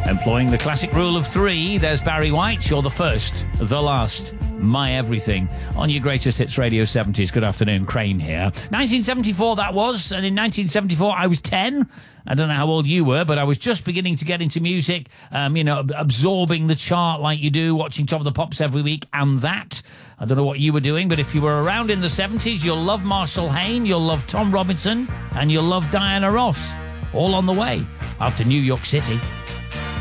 Employing the classic rule of three, there's Barry White. You're the first, the last, my everything. On your greatest hits Radio 70s. Good afternoon, Crane here. 1974 that was, and in 1974 I was 10. I don't know how old you were, but I was just beginning to get into music, absorbing the chart like you do, watching Top of the Pops every week, and that. I don't know what you were doing, but if you were around in the 70s, you'll love Marshall Hayne, you'll love Tom Robinson, and you'll love Diana Ross. All on the way after New York City.